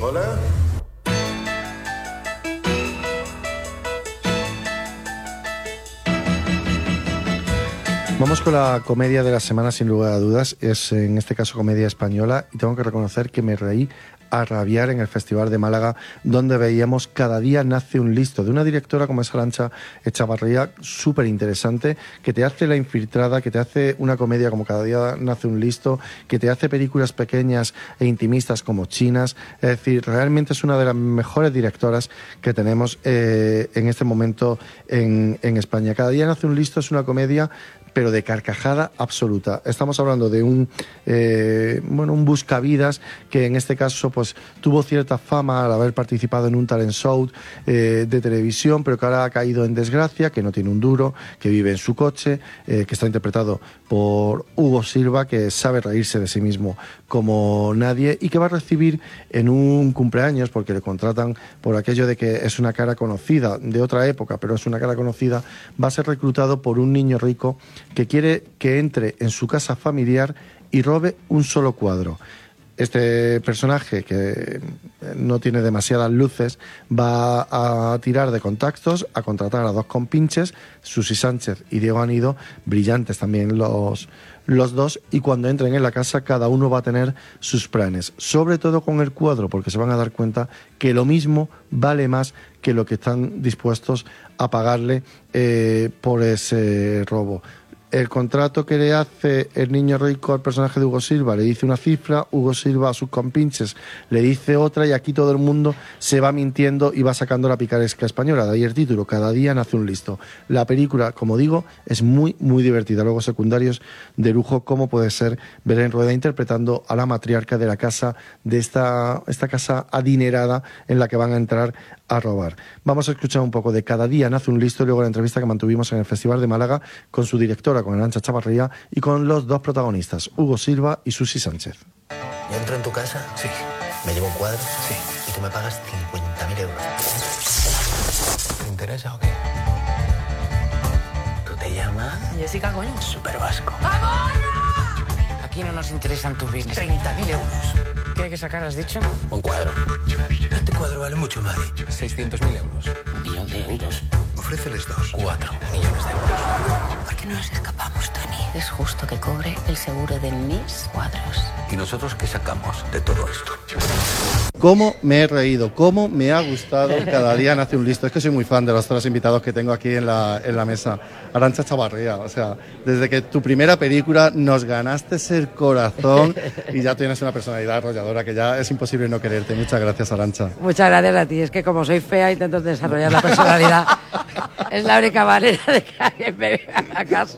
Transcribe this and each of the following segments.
Hola. Vamos con la comedia de la semana, sin lugar a dudas. Es en este caso comedia española y tengo que reconocer que me reí a rabiar en el Festival de Málaga, donde veíamos Cada día nace un listo, de una directora como es Arantxa Echavarría, súper interesante, que te hace La infiltrada, que te hace una comedia como Cada día nace un listo, que te hace películas pequeñas e intimistas como Chinas. Es decir, realmente es una de las mejores directoras que tenemos en este momento en España. Cada día nace un listo es una comedia pero de carcajada absoluta. Estamos hablando de un buscavidas que en este caso pues tuvo cierta fama al haber participado en un talent show de televisión, pero que ahora ha caído en desgracia, que no tiene un duro, que vive en su coche, que está interpretado por Hugo Silva, que sabe reírse de sí mismo como nadie y que va a recibir en un cumpleaños, porque le contratan por aquello de que es una cara conocida de otra época, pero es una cara conocida, va a ser reclutado por un niño rico que quiere que entre en su casa familiar y robe un solo cuadro. Este personaje, que no tiene demasiadas luces, va a tirar de contactos, a contratar a dos compinches, Susi Sánchez y Diego Anido, brillantes también los dos, y cuando entren en la casa cada uno va a tener sus planes, sobre todo con el cuadro, porque se van a dar cuenta que lo mismo vale más que lo que están dispuestos a pagarle por ese robo. El contrato que le hace el niño rico al personaje de Hugo Silva le dice una cifra, Hugo Silva a sus compinches le dice otra, y aquí todo el mundo se va mintiendo y va sacando la picaresca española. De ahí el título, Cada día nace un listo. La película, como digo, es muy, muy divertida. Luego secundarios de lujo, como puede ser Belén Rueda interpretando a la matriarca de la casa, de esta casa adinerada en la que van a entrar a robar. Vamos a escuchar un poco de Cada día nace un listo y luego la entrevista que mantuvimos en el Festival de Málaga con su directora, con Arantxa Echavarría, y con los dos protagonistas, Hugo Silva y Susi Sánchez. ¿Yo entro en tu casa? Sí. ¿Me llevo un cuadro? Sí. Y tú me pagas 50.000 euros. ¿Te interesa o qué? ¿Tú te llamas? Jessica, coño. Súper vasco. Aquí no nos interesan tus bienes. 30.000 euros. ¿Qué hay que sacar, has dicho? Un cuadro. Este cuadro vale mucho, Mari. 600.000 euros. 1 millón de euros. Ofréceles 2. 4 millones de euros. ¿Por qué no nos escapamos, Tony? Es justo que cobre el seguro de mis cuadros. ¿Y nosotros qué sacamos de todo esto? Cómo me he reído, cómo me ha gustado Cada día nace un listo. Es que soy muy fan de los tres invitados que tengo aquí en la mesa. Arantxa Echavarría, o sea, desde que tu primera película nos ganaste el corazón y ya tienes una personalidad arrolladora que ya es imposible no quererte. Muchas gracias, Arantxa. Muchas gracias a ti. Es que como soy fea intento desarrollar la personalidad. Es la única manera de que alguien me haga caso.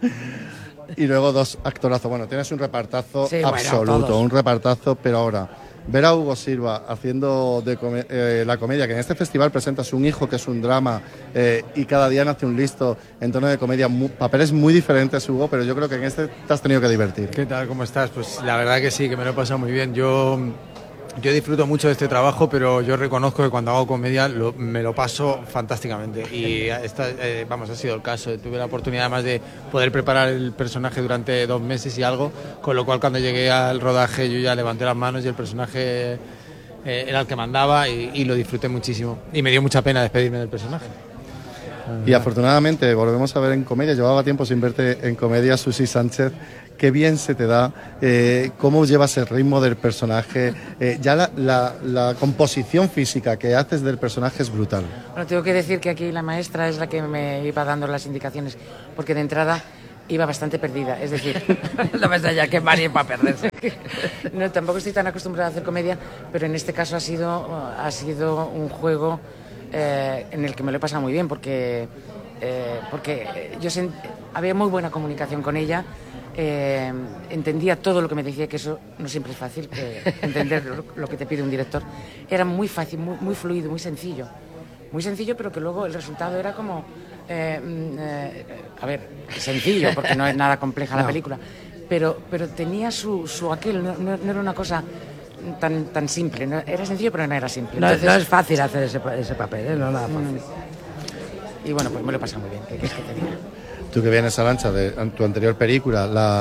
Y luego dos actorazos. Bueno, tienes un repartazo sí, absoluto, bueno, un repartazo, pero ahora ver a Hugo Silva haciendo la comedia, que en este festival presentas Un hijo, que es un drama, y Cada día nace un listo en tono de comedia, papeles muy diferentes, Hugo, pero yo creo que en este te has tenido que divertir. ¿Qué tal? ¿Cómo estás? Pues la verdad que sí, que me lo he pasado muy bien. Yo disfruto mucho de este trabajo, pero yo reconozco que cuando hago comedia me lo paso fantásticamente. Y ha sido el caso. Tuve la oportunidad además de poder preparar el personaje durante 2 meses y algo, con lo cual cuando llegué al rodaje yo ya levanté las manos y el personaje era el que mandaba y lo disfruté muchísimo. Y me dio mucha pena despedirme del personaje. Y afortunadamente volvemos a ver en comedia. Llevaba tiempo sin verte en comedia, Susi Sánchez. Qué bien se te da, cómo llevas el ritmo del personaje, ya la composición física que haces del personaje es brutal. Bueno, tengo que decir que aquí la maestra es la que me iba dando las indicaciones, porque de entrada iba bastante perdida, es decir, no me extraña que Mari para perderse. No, tampoco estoy tan acostumbrada a hacer comedia, pero en este caso ha sido un juego en el que me lo he pasado muy bien, porque había muy buena comunicación con ella. Entendía todo lo que me decía, que eso no siempre es fácil, entender lo que te pide un director. Era muy fácil, muy fluido, muy sencillo, pero que luego el resultado era como sencillo, porque no es nada compleja la película, pero tenía su aquel, no era una cosa tan simple, ¿no? Era sencillo pero no era simple. Entonces, no es fácil hacer ese papel, no es nada fácil. Y bueno, pues me lo he pasado muy bien, ¿qué quieres que te diga? Tú que vienes, Arantxa, de tu anterior película,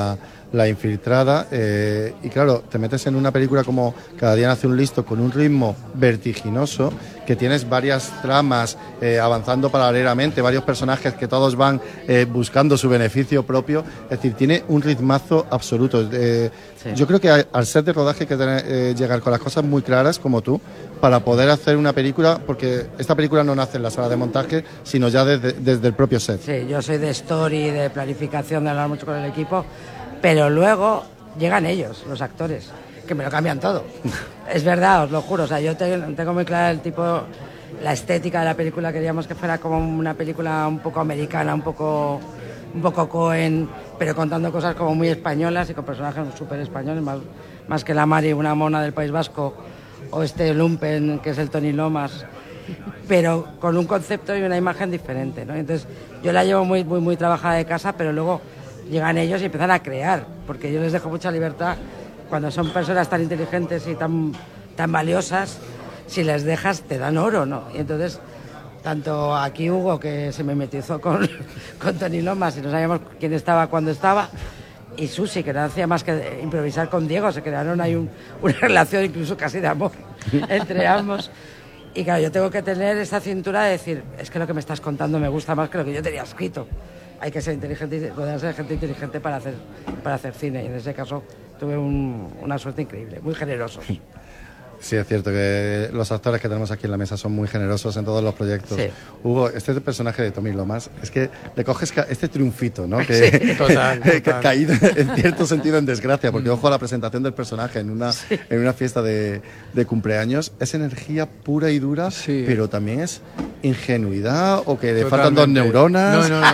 La Infiltrada, y claro, te metes en una película como Cada día nace un listo, con un ritmo vertiginoso, que tienes varias tramas avanzando paralelamente, varios personajes que todos van buscando su beneficio propio, es decir, tiene un ritmazo absoluto. Yo creo que al set de rodaje hay que llegar con las cosas muy claras, como tú, para poder hacer una película, porque esta película no nace en la sala de montaje, sino ya desde el propio set. Sí, yo soy de story, de planificación, de hablar mucho con el equipo, pero luego llegan ellos, los actores, que me lo cambian todo. Es verdad, os lo juro, o sea, yo tengo muy clara el tipo, la estética de la película, queríamos que fuera como una película un poco americana, un poco Coen, pero contando cosas como muy españolas y con personajes súper españoles, más que la Mari, una mona del País Vasco, o este Lumpen, que es el Tony Lomas, pero con un concepto y una imagen diferente, ¿no? Entonces, yo la llevo muy, muy, muy trabajada de casa, pero luego llegan ellos y empiezan a crear, porque yo les dejo mucha libertad. Cuando son personas tan inteligentes y tan valiosas, si les dejas, te dan oro, ¿no? Y entonces, tanto aquí Hugo, que se mimetizó con Tony Lomas y no sabíamos quién estaba cuando estaba, y Susi, que no hacía más que improvisar con Diego, se crearon ahí una relación incluso casi de amor entre ambos. Y claro, yo tengo que tener esa cintura de decir, es que lo que me estás contando me gusta más que lo que yo tenía escrito. Hay que ser inteligente y rodearse de gente inteligente para hacer cine, y en ese caso tuve una suerte increíble, muy generosos. Sí, es cierto que los actores que tenemos aquí en la mesa son muy generosos en todos los proyectos. Sí. Hugo, este personaje de Tony Lomas, es que le coges este triunfito, ¿no? Sí, total. Caído en cierto sentido en desgracia, porque ojo a la presentación del personaje en una fiesta de cumpleaños, es energía pura y dura, sí, pero también es ingenuidad o que le faltan dos neuronas. No.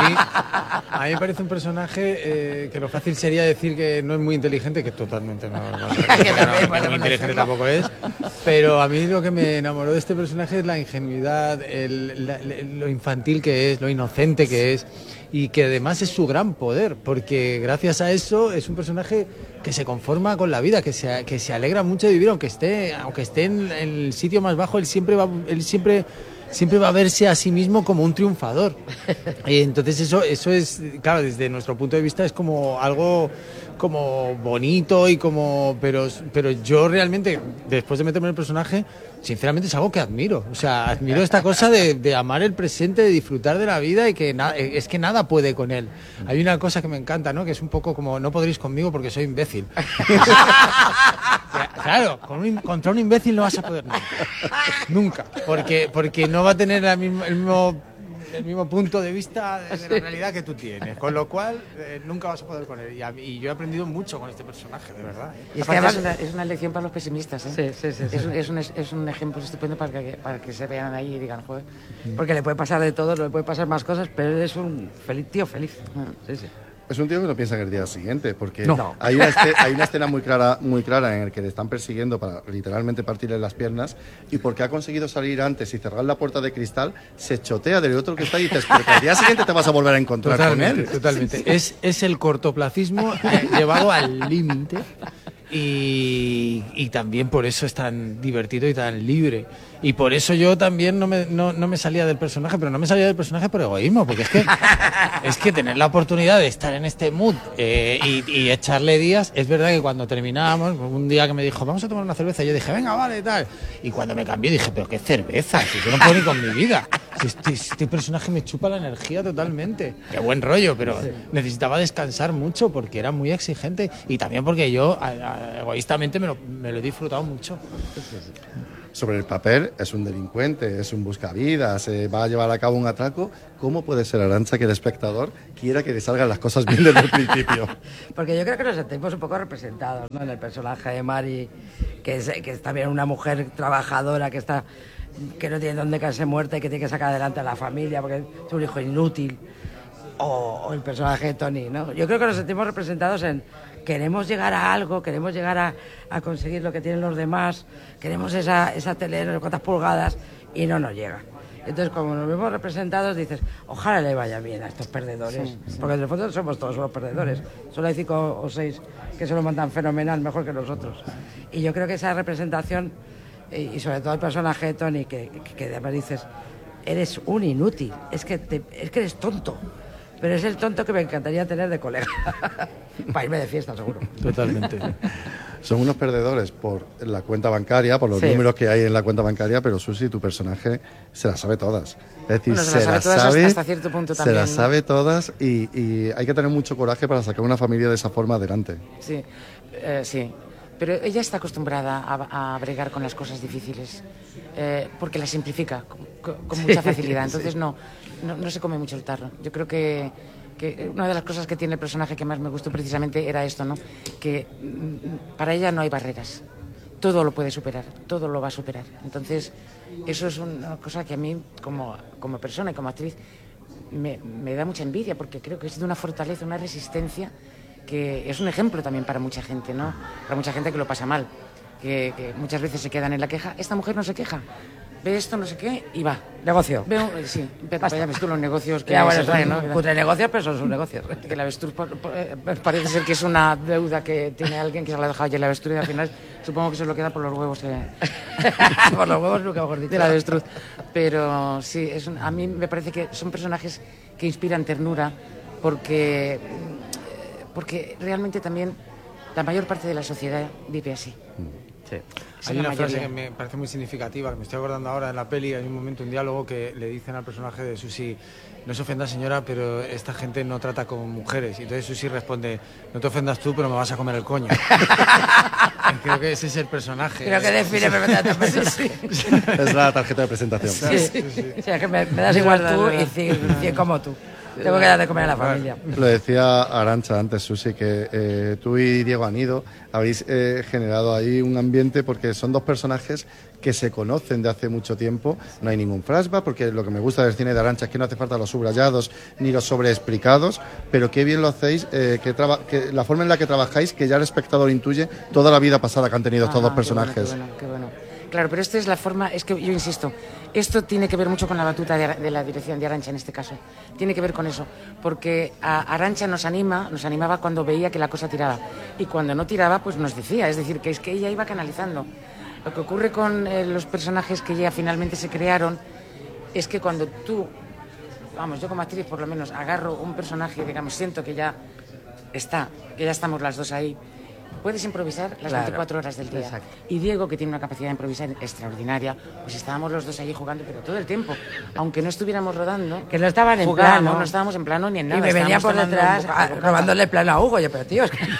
A mí me parece un personaje que lo fácil sería decir que no es muy inteligente, que totalmente no muy inteligente tampoco es, pero a mí lo que me enamoró de este personaje es la ingenuidad, lo infantil que es, lo inocente que es, y que además es su gran poder, porque gracias a eso es un personaje que se conforma con la vida, que se alegra mucho de vivir, aunque esté en el sitio más bajo, él siempre va a verse a sí mismo como un triunfador. Y entonces eso es, claro, desde nuestro punto de vista es como algo como bonito y pero yo realmente, después de meterme en el personaje, sinceramente es algo que admiro. O sea, admiro esta cosa de amar el presente, de disfrutar de la vida y que es que nada puede con él. Hay una cosa que me encanta, ¿no? Que es un poco como, no podréis conmigo porque soy imbécil. Claro, contra un imbécil no vas a poder nunca, porque no va a tener el mismo punto de vista de la realidad que tú tienes, con lo cual nunca vas a poder con él. Y yo he aprendido mucho con este personaje, de verdad. Y es que además es una lección para los pesimistas, ¿eh? Sí. Es un ejemplo estupendo para que se vean ahí y digan, joder. Porque le puede pasar de todo, le puede pasar más cosas, pero él es un tío feliz. Sí. Es un tío que no piensa en el día siguiente, porque no. hay una escena muy clara en la que le están persiguiendo para literalmente partirle las piernas, y porque ha conseguido salir antes y cerrar la puerta de cristal, se chotea del otro que está y dices, porque al día siguiente te vas a volver a encontrar con él. Totalmente. Es el cortoplacismo llevado al límite. Y también por eso es tan divertido y tan libre, y por eso yo también no me salía del personaje, pero no me salía del personaje por egoísmo, porque es que tener la oportunidad de estar en este mood y echarle días. Es verdad que cuando terminábamos, un día que me dijo, vamos a tomar una cerveza, yo dije, venga, vale, tal, y cuando me cambié dije, pero qué cerveza, si yo no puedo ni con mi vida, si este personaje me chupa la energía totalmente, qué buen rollo, pero necesitaba descansar mucho porque era muy exigente, y también porque yo egoístamente me lo he disfrutado mucho. Sobre el papel, es un delincuente, es un buscavidas, va a llevar a cabo un atraco. ¿Cómo puede ser, Arantxa, que el espectador quiera que le salgan las cosas bien desde el principio? Porque yo creo que nos sentimos un poco representados, ¿no? En el personaje de Mari, que es también una mujer trabajadora, que no tiene dónde caerse muerta y que tiene que sacar adelante a la familia porque es un hijo inútil. O el personaje de Tony, ¿no? Yo creo que nos sentimos representados en queremos llegar a algo, queremos llegar a conseguir lo que tienen los demás, queremos esa tele de no sé cuántas pulgadas y no nos llega. Entonces, como nos vemos representados, dices, ojalá le vaya bien a estos perdedores, porque en el fondo somos todos los perdedores. Solo hay 5 o 6 que se lo montan fenomenal, mejor que nosotros. Y yo creo que esa representación, y sobre todo el personaje de Tony, que además dices, eres un inútil, es que eres tonto. pero es el tonto que me encantaría tener de colega. Para irme de fiesta, seguro. Totalmente. Son unos perdedores por la cuenta bancaria, por los números que hay en la cuenta bancaria, pero Susi, tu personaje se las sabe todas. Es decir, Bueno, se las sabe todas hasta cierto punto también. Se las sabe todas y hay que tener mucho coraje para sacar una familia de esa forma adelante. Sí, sí. Pero ella está acostumbrada a bregar con las cosas difíciles, porque las simplifica con mucha facilidad. Entonces no se come mucho el tarro. Yo creo que una de las cosas que tiene el personaje que más me gustó precisamente era esto, ¿no? Que para ella no hay barreras. Todo lo puede superar, todo lo va a superar. Entonces, eso es una cosa que a mí, como persona y como actriz, me da mucha envidia, porque creo que es de una fortaleza, una resistencia, que es un ejemplo también para mucha gente, ¿no? Para mucha gente que lo pasa mal, que muchas veces se quedan en la queja. Esta mujer no se queja, ve esto, no sé qué, y va. Negocio. Sí, pero ya ves tú los negocios que ya, bueno, se traen, ¿no? Putre negocios, pero son sus negocios. Que el avestruz parece ser que es una deuda que tiene alguien que se la ha dejado allí el avestruz, y al final supongo que se lo queda por los huevos. Por los huevos, nunca mejor dicho. Del avestruz. Pero sí, a mí me parece que son personajes que inspiran ternura, porque realmente también la mayor parte de la sociedad vive así. Sí. Hay una frase que me parece muy significativa, que me estoy acordando ahora en la peli. Hay un momento, un diálogo que le dicen al personaje de Susi: no se ofenda, señora, pero esta gente no trata como mujeres. Y entonces Susi responde: no te ofendas tú, pero me vas a comer el coño. Creo que ese es el personaje. Creo que define perfectamente. Sí. Es la tarjeta de presentación. Sí. O sea, que me das igual tú y 100 como tú. Tengo que dar de comer a la familia. Lo decía Arantxa antes, Susi, que tú y Diego Anido habéis generado ahí un ambiente, porque son dos personajes que se conocen de hace mucho tiempo. No hay ningún flashback, porque lo que me gusta del cine de Arantxa es que no hace falta los subrayados ni los sobreexplicados, pero qué bien lo hacéis, que la forma en la que trabajáis, que ya el espectador intuye toda la vida pasada que han tenido estos dos personajes. Qué bueno. Claro, pero esta es la forma, es que yo insisto, esto tiene que ver mucho con la batuta de la dirección de Arantxa en este caso. Tiene que ver con eso, porque a Arantxa nos animaba cuando veía que la cosa tiraba. Y cuando no tiraba, pues nos decía, es decir, que es que ella iba canalizando. Lo que ocurre con los personajes que ya finalmente se crearon es que cuando tú, yo como actriz por lo menos, agarro un personaje, digamos, siento que ya estamos las dos ahí, puedes improvisar las 24 horas del día. Exacto. Y Diego, que tiene una capacidad de improvisar extraordinaria, pues estábamos los dos allí jugando, pero todo el tiempo, aunque no estuviéramos rodando, que no estaban en plano, no estábamos en plano ni en nada. Y me venía por detrás robándole plano a Hugo. Yo, pero tío, es que...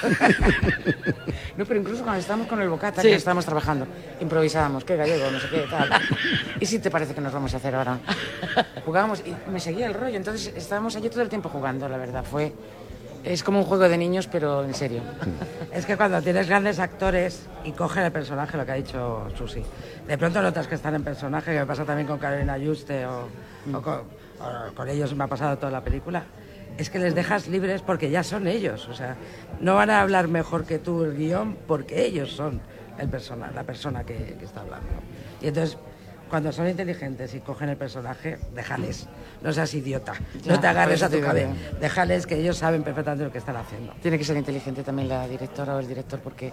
No, pero incluso cuando estábamos con el bocata, que estábamos trabajando, improvisábamos, qué gallego, no sé qué, tal. ¿Y si te parece que nos vamos a hacer ahora? Jugábamos y me seguía el rollo, entonces estábamos allí todo el tiempo jugando, la verdad, es como un juego de niños, pero en serio. Es que cuando tienes grandes actores y cogen el personaje, lo que ha dicho Susi, de pronto notas que están en personaje, que me pasa también con Carolina Juste o con ellos, me ha pasado toda la película, es que les dejas libres porque ya son ellos. O sea, no van a hablar mejor que tú el guión porque ellos son la persona que está hablando. Y entonces, cuando son inteligentes y cogen el personaje, déjales. No seas idiota. No te agarres a tu cabeza. Déjales, que ellos saben perfectamente lo que están haciendo. Tiene que ser inteligente también la directora o el director, porque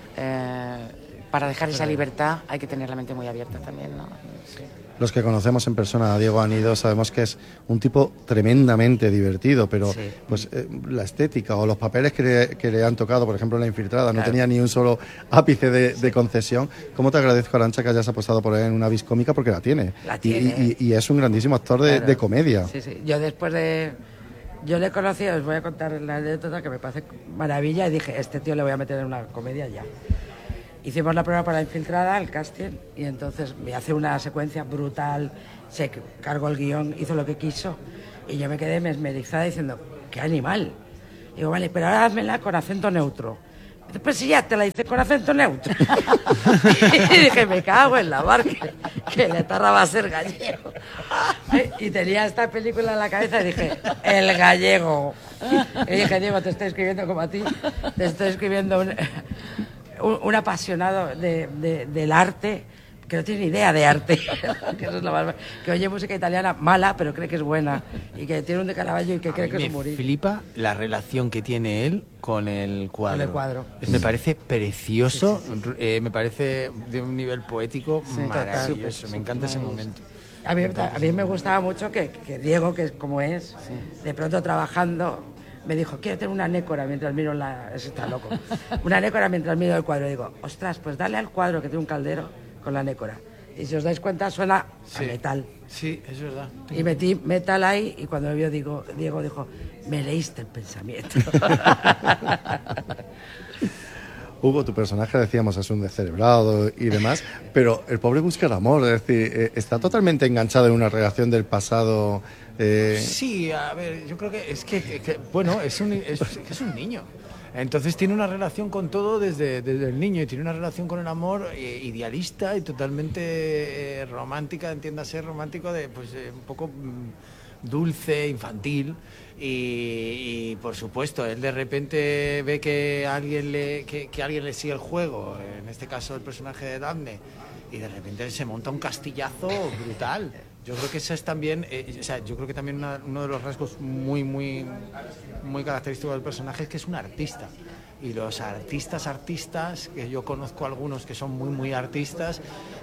para dejar esa libertad hay que tener la mente muy abierta también, ¿no? Sí. Los que conocemos en persona a Diego Anido sabemos que es un tipo tremendamente divertido, pero pues la estética o los papeles que le han tocado, por ejemplo, La Infiltrada, no tenía ni un solo ápice de concesión. ¿Cómo te agradezco, Arantxa, que hayas apostado por él en una vis cómica? Porque la tiene. Y es un grandísimo actor de comedia. Sí. Yo le conocí, os voy a contar la anécdota que me parece maravilla, y dije, este tío le voy a meter en una comedia ya. Hicimos la prueba para La Infiltrada, el casting, y entonces me hace una secuencia brutal, se cargó el guión, hizo lo que quiso, y yo me quedé mesmerizada diciendo, ¡qué animal! Digo, vale, pero ahora házmela con acento neutro. Pues sí, ya te la hice con acento neutro. Y dije, me cago en la barca, que la tarra va a ser gallego. Y tenía esta película en la cabeza y dije, el gallego. Y dije, Diego, te estoy escribiendo como a ti, te estoy escribiendo un apasionado del arte, que no tiene ni idea de arte, que eso es lo más, que oye música italiana mala, pero cree que es buena, y que tiene un de Caravaggio y que cree que es un Murillo. Me flipa la relación que tiene él con el cuadro. Con el cuadro. Me parece precioso, me parece de un nivel poético maravilloso, me encanta ese momento. A mí me gustaba mucho que Diego, que es como es, de pronto trabajando, me dijo, quiero tener una nécora mientras miro eso está loco. Una nécora mientras miro el cuadro. Y digo, ostras, pues dale al cuadro que tiene un caldero con la nécora. Y si os dais cuenta, suena a metal. Sí, es verdad. Y metí metal ahí y cuando me vio Diego dijo, me leíste el pensamiento. Hugo, tu personaje, decíamos, es un descerebrado y demás, pero el pobre busca el amor, es decir, está totalmente enganchado en una relación del pasado. Sí, a ver, yo creo que es que bueno, es un niño. Entonces tiene una relación con todo desde el niño y tiene una relación con el amor idealista y totalmente romántica, entiéndase, romántico, un poco dulce, infantil. Y por supuesto, él de repente ve que alguien le sigue el juego, en este caso el personaje de Daphne, y de repente se monta un castillazo brutal. Yo creo que eso es también, yo creo que también uno de los rasgos muy, muy, muy característicos del personaje es que es un artista. Y los artistas, que yo conozco algunos que son muy, muy artistas,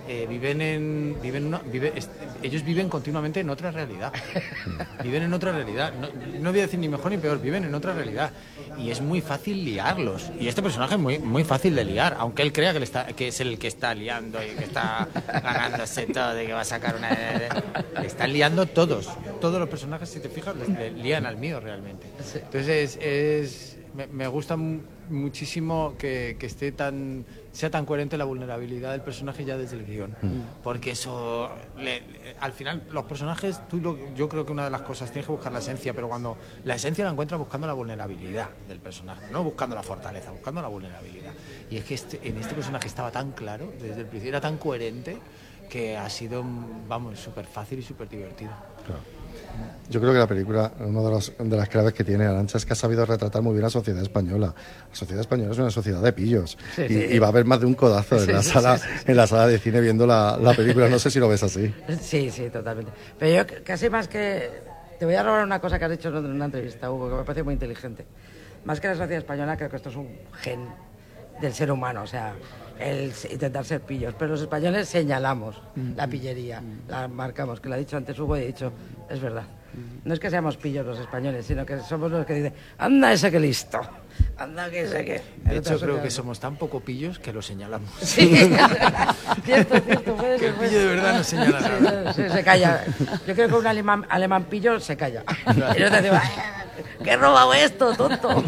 ellos viven continuamente en otra realidad. Viven en otra realidad. No voy a decir ni mejor ni peor, viven en otra realidad. Y es muy fácil liarlos. Y este personaje es muy, muy fácil de liar, aunque él crea que es el que está liando y que está ganándose todo y que va a sacar una... Le están liando todos. Todos los personajes, si te fijas, le lían al mío realmente. Entonces me gusta muchísimo que sea tan coherente la vulnerabilidad del personaje ya desde el guión, porque eso al final los personajes, yo creo que una de las cosas tienes que buscar la esencia, pero cuando la esencia la encuentras buscando la vulnerabilidad del personaje, no buscando la fortaleza, buscando la vulnerabilidad, y es que en este personaje estaba tan claro desde el principio, era tan coherente que ha sido, vamos, súper fácil y súper divertido. Claro. Yo creo que la película, una de las claves que tiene Arantxa es que ha sabido retratar muy bien la sociedad española. La sociedad española es una sociedad de pillos. Y va a haber más de un codazo en la sala de cine viendo la película. No sé si lo ves así. Sí, totalmente. Pero yo casi más que... Te voy a robar una cosa que has dicho en una entrevista, Hugo, que me parece muy inteligente. Más que la sociedad española, creo que esto es un gen del ser humano, o sea, el intentar ser pillos. Pero los españoles señalamos la pillería, la marcamos, que lo ha dicho antes Hugo y he dicho, es verdad. No es que seamos pillos los españoles, sino que somos los que dicen, anda ese que listo, anda que ese que... De hecho, creo que somos tan poco pillos que lo señalamos. Sí, cierto, puede que el pillo de verdad no señala nada. Sí, se calla. Yo creo que un alemán pillo se calla. Y no te digo, ¿qué he robado esto, tonto?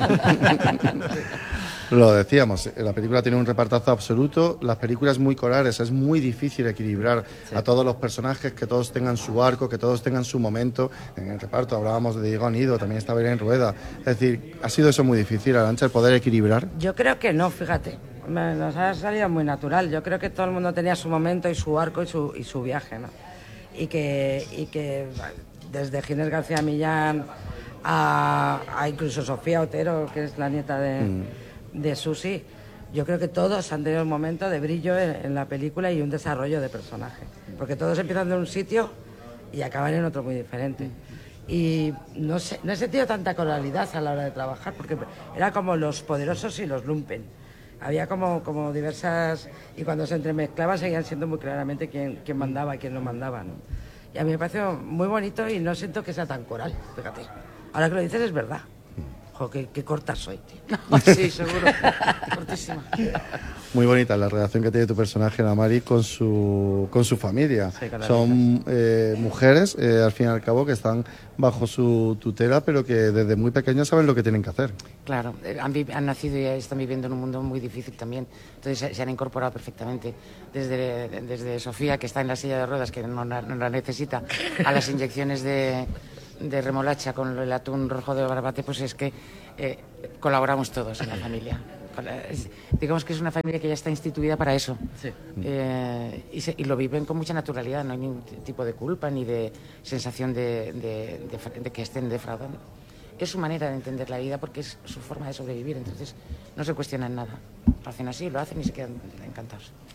Lo decíamos, la película tiene un repartazo absoluto, las películas muy corales, es muy difícil equilibrar a todos los personajes, que todos tengan su arco, que todos tengan su momento. En el reparto hablábamos de Diego Anido, también está Belén Rueda. Es decir, ¿ha sido eso muy difícil, Arantxa, el poder equilibrar? Yo creo que no, fíjate. Nos ha salido muy natural. Yo creo que todo el mundo tenía su momento y su arco y su viaje, ¿no? Y que desde Ginés García Millán a incluso Sofía Otero, que es la nieta de Susi, yo creo que todos han tenido un momento de brillo en la película y un desarrollo de personaje, porque todos empiezan de un sitio y acaban en otro muy diferente. Y no he sentido tanta coralidad a la hora de trabajar, porque era como los poderosos y los lumpen. Había como diversas, y cuando se entremezclaban seguían siendo muy claramente quién mandaba y quién no mandaba, ¿no? Y a mí me pareció muy bonito y no siento que sea tan coral, fíjate. Ahora que lo dices es verdad. Qué corta soy, tío. Sí, seguro. Cortísima. Muy bonita la relación que tiene tu personaje, la Mari, con su familia. Sí, son mujeres, al fin y al cabo, que están bajo su tutela, pero que desde muy pequeñas saben lo que tienen que hacer. Claro, han nacido y están viviendo en un mundo muy difícil también. Entonces se han incorporado perfectamente. Desde Sofía, que está en la silla de ruedas, que no la necesita, a las inyecciones de remolacha con el atún rojo de Barbate, pues es que colaboramos todos en la familia. Digamos que es una familia que ya está instituida para eso. Sí. Y lo viven con mucha naturalidad, no hay ningún tipo de culpa ni de sensación de que estén defraudando. Es su manera de entender la vida porque es su forma de sobrevivir, entonces no se cuestionan nada. Lo hacen así, lo hacen y se quedan encantados.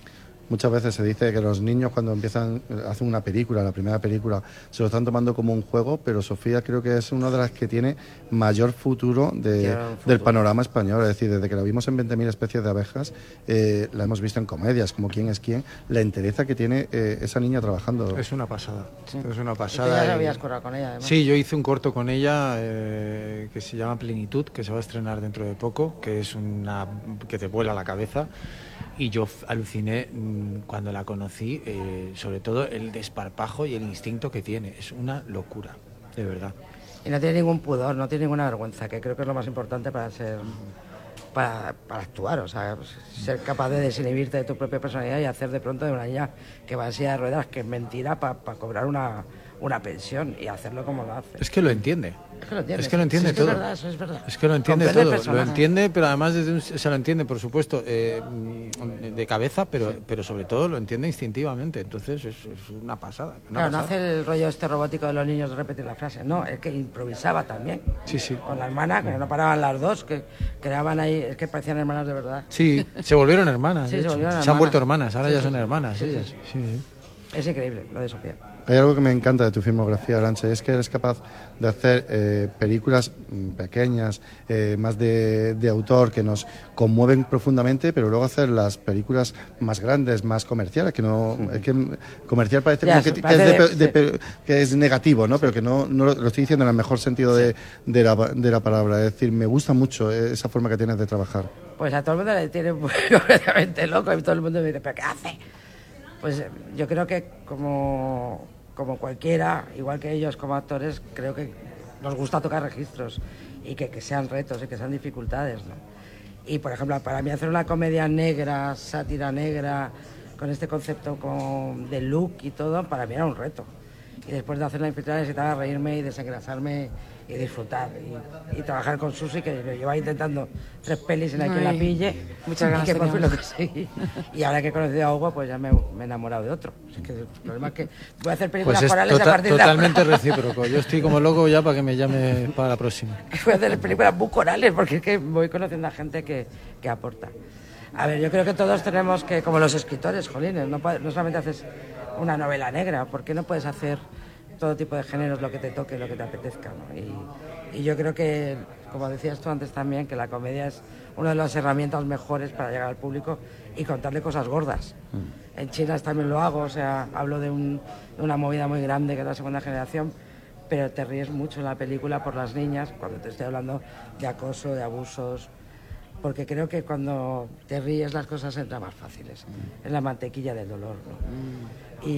Muchas veces se dice que los niños cuando hacen una película, la primera película, se lo están tomando como un juego, pero Sofía creo que es una de las que tiene mayor futuro del panorama español. Es decir, desde que la vimos en 20.000 especies de abejas, la hemos visto en comedias, como Quién es quién, la entereza que tiene esa niña trabajando. Es una pasada, Sí. es una Y tú pasada. ya habías currado con ella, además. Sí, yo hice un corto con ella que se llama Plenitud, que se va a estrenar dentro de poco, que es que te vuela la cabeza. Y yo aluciné cuando la conocí, sobre todo el desparpajo y el instinto que tiene. Es una locura, de verdad. Y no tiene ningún pudor, no tiene ninguna vergüenza, que creo que es lo más importante para actuar, o sea, ser capaz de desinhibirte de tu propia personalidad y hacer de pronto de una niña que va en silla de ruedas, que es mentira, para cobrar una pensión y hacerlo como lo hace. Es que lo entiende. Es que lo entiende todo. Es verdad, eso es verdad. Es que lo entiende Comprende el todo. Lo personaje. entiende, pero además se lo entiende, por supuesto, de cabeza, pero sobre todo lo entiende instintivamente. Entonces es una pasada. Claro, no hace el rollo robótico de los niños de repetir la frase, no, es que improvisaba también. Sí, sí. Con la hermana, que no paraban las dos, que creaban ahí, es que parecían hermanas de verdad. Sí, se volvieron hermanas. Sí, de se hecho. volvieron Se han hermanas. vuelto hermanas, ahora Sí, ya sí. son hermanas Sí, ellas. sí. Sí, sí. Es increíble lo de Sofía. Hay algo que me encanta de tu filmografía, Arantxa, es que eres capaz de hacer películas pequeñas, más de autor, que nos conmueven profundamente, pero luego hacer las películas más grandes, más comerciales, que no es que comercial parece Ya, como que, parece que es negativo, ¿no? Pero que no lo estoy diciendo en el mejor sentido de la palabra. Es decir, me gusta mucho esa forma que tienes de trabajar. Pues a todo el mundo le tiene completamente loco y todo el mundo me dice, ¿pero qué hace? Pues yo creo que como cualquiera, igual que ellos como actores, creo que nos gusta tocar registros y que sean retos y que sean dificultades, ¿no? Y por ejemplo, para mí hacer una comedia negra, sátira negra, con este concepto de look y todo, para mí era un reto. Y después de hacer la infiltrada necesitaba reírme y desengrasarme y disfrutar. Y trabajar con Susi, que lo llevaba intentando 3 pelis en la que la pille. Muchas ganas y que por fin lo teníamos. conseguí. Y ahora que he conocido a Hugo, pues ya me he enamorado de otro. Así que el problema es que voy a hacer películas Pues es corales a partir de ahora. totalmente recíproco. Yo estoy como loco ya para que me llame para la próxima. Voy a hacer películas muy corales, porque es que voy conociendo a gente que aporta. A ver, yo creo que todos tenemos que, como los escritores, jolines, no solamente haces una novela negra, ¿por qué no puedes hacer todo tipo de géneros, lo que te toque, lo que te apetezca, ¿no? Y yo creo que, como decías tú antes también, que la comedia es una de las herramientas mejores para llegar al público y contarle cosas gordas. En China también lo hago, o sea, hablo de una movida muy grande que es la segunda generación, pero te ríes mucho en la película por las niñas, cuando te estoy hablando de acoso, de abusos, porque creo que cuando te ríes las cosas entran más fáciles. Es la mantequilla del dolor, ¿no?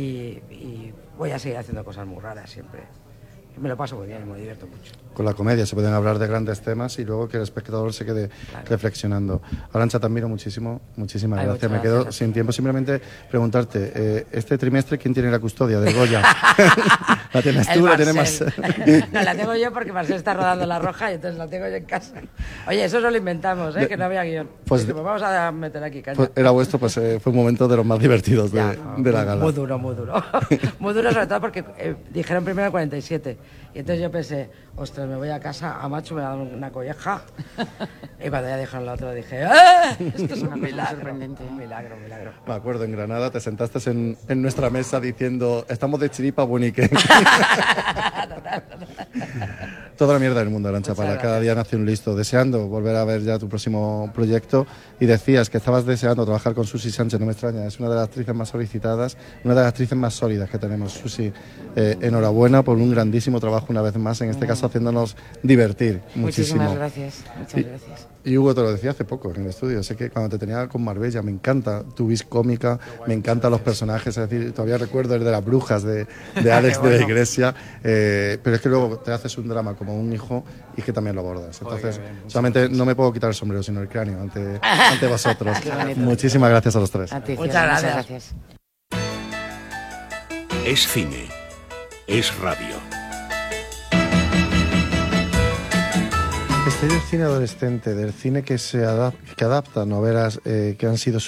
Y voy a seguir haciendo cosas muy raras siempre. Me lo paso muy bien, me divierto mucho. Con la comedia se pueden hablar de grandes temas y luego que el espectador se quede reflexionando. Arantxa, te admiro muchísimo, muchísimas gracias. muchas Me quedo gracias. sin tiempo. Simplemente preguntarte, este trimestre, ¿quién tiene la custodia del Goya? ¿La tienes tú? ¿La tiene más? No, la tengo yo porque Marcel está rodando La Roja y entonces la tengo yo en casa. Oye, eso no lo inventamos, que no había guión. Pues- Dijimos, vamos a meter aquí caña. Pues era vuestro, pues fue un momento de los más divertidos Ya, de la gala. Muy duro, muy duro. Muy duro sobre todo porque dijeron primero el 47. Y entonces yo pensé, ostras, me voy a casa, a Machu me va a dar una colleja. Y cuando ya dijeron lo otro dije, ¡ah! Esto es Una un cosa milagro. sorprendente. Un milagro, un milagro. Me acuerdo, en Granada te sentaste en nuestra mesa diciendo, estamos de chiripa bunique. Toda la mierda del mundo, Arantxa Muchas Pala. Cada gracias. día nace un listo. Deseando volver a ver ya tu próximo proyecto. Y decías que estabas deseando trabajar con Susi Sánchez, no me extraña. Es una de las actrices más solicitadas, una de las actrices más sólidas que tenemos. Susi, enhorabuena por un grandísimo trabajo una vez más, en este caso haciéndonos divertir muchísimo. Muchísimas gracias. Muchas gracias. Y Hugo, te lo decía hace poco en el estudio, sé que cuando te tenía con Marbella me encanta tu vis cómica, me encantan los personajes, es decir, todavía recuerdo el de las brujas de Alex de la Iglesia, pero es que luego te haces un drama como un hijo y que también lo abordas. Entonces, solamente no me puedo quitar el sombrero, sino el cráneo ante vosotros. Qué bonito. Muchísimas gracias a los tres. A ti, Muchas Cielo, gracias. gracias. Es cine. Es radio. Este es el cine adolescente, del cine que adapta novelas que han sido